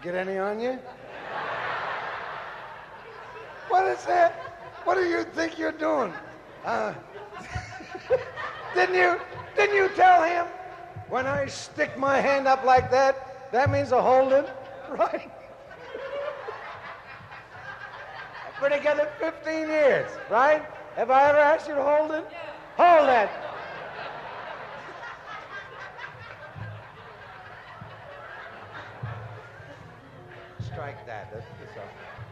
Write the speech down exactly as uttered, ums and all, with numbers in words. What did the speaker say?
Get any on you? What is that? What do you think you're doing? Uh, didn't you, didn't you tell him when I stick my hand up like that, that means a hold it, right? I've been together fifteen years, right? Have I ever asked you to hold it? Hold that. Strike that. That's, that's all.